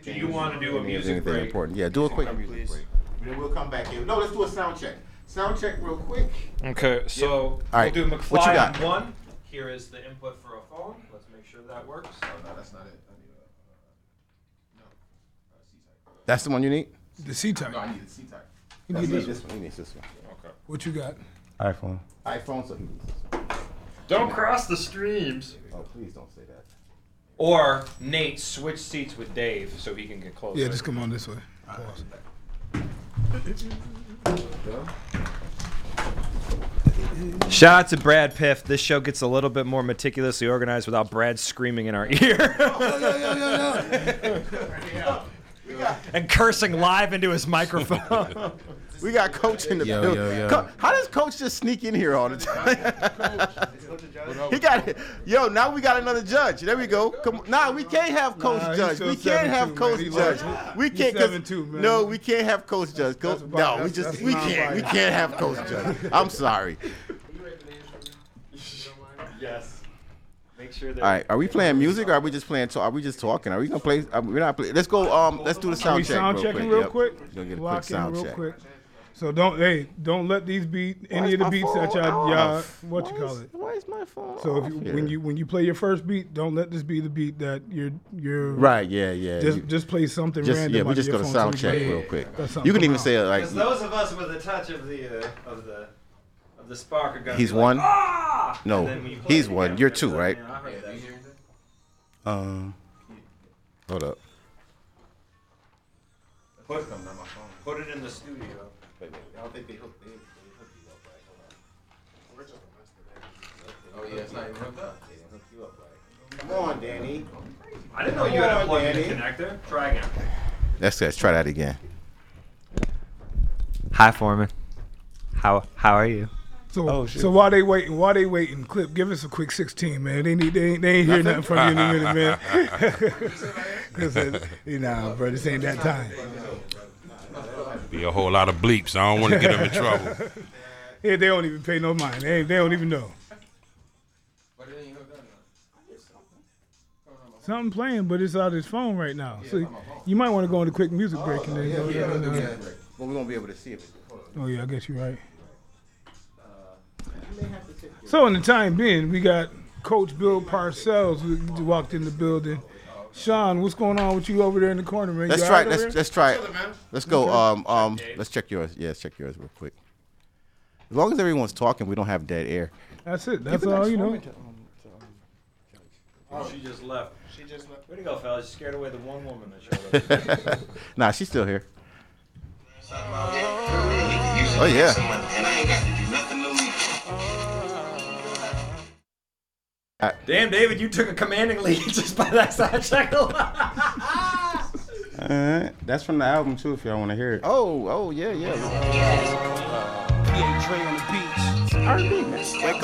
Do you want to do a music break? Important. Yeah, do a quick music break. Then we'll come back in. No, let's do a sound check. Sound check real quick. Okay, so right. we'll do What McFly you got? on one. Here is the input for a phone. Let's make sure that works. Oh, no, that's not it. I need C-type. That's the one you need? The C-type. No, I need the C-type. You He need needs this. this one. He needs this one. Okay. What you got? iPhone. iPhone, so he needs this one. Don't cross the streams. Oh, please don't say that. Or Nate, switch seats with Dave so he can get closer. Yeah, just come on this way. Pause. Shout out to Brad Piff. This show gets a little bit more meticulously organized without Brad screaming in our ear. And cursing live into his microphone. We got Coach in the building. How does Coach just sneak in here all the time? He got it. Yo, now we got another judge. There we go. Come on. Nah, we can't have Coach judge. We can't have Coach judge. We can't. 7-2, man. No, we can't have Coach judge. No, we can't. We can't have Coach judge. I'm sorry. Yes. Make sure that. All right, are we playing music or are we just playing? Are we just talking? Are we gonna play? We're not playing. Let's go. Let's do the Are we sound check. sound checking real quick? Gonna get a quick Lock in sound real check. quick. So don't let these be any of the beats that y'all what you call it. Why is my phone? So off here? when you play your first beat, don't let this be the beat that you're Right, yeah. Just play something Just, random. yeah, we on just your go to phone sound so we check can- real quick. That's something You can even come say it like Because those of us with a touch of the spark are gonna he's be like, one. Ah! No, And then when you play he's it one. again, You're it's two, like, right? yeah, I heard that. Hold up. Put it in the studio. I don't think they hooked you up right. Oh yeah, it's not even hooked up. They didn't hook you up right. Come on, Danny. I didn't know you had a Come on, plug-in Danny. connector. Try again. Let's try that again. Hi, Foreman. How are you? So while they waiting, Clip, give us a quick 16, man. They ain't hear nothing from you in a minute, man. Nah, bro, this ain't that time. Be a whole lot of bleeps. I don't want to get them in trouble. Yeah, they don't even pay no mind. They don't even know. Something playing, but it's out of his phone right now. So you might want to go on a quick music break and then go. Well, we won't be able to see it. Oh yeah, I guess you're right. So in the time being, we got Coach Bill Parcells who walked in the building. Sean, what's going on with you over there in the corner, man? Let's You try. all right over Let's try it. Let's go. Let's check yours. Yeah, let's check yours real quick. As long as everyone's talking, we don't have dead air. there? That's it. That's all you know. Oh, she just left. Where'd you go, fellas? You scared away the one woman that showed up. Nah, she's still here. Oh yeah. Damn, David, you took a commanding lead just by that sound check alone. That's from the album too. If y'all want to hear it. Oh yeah. Trey on the beach. R&B, man. Wake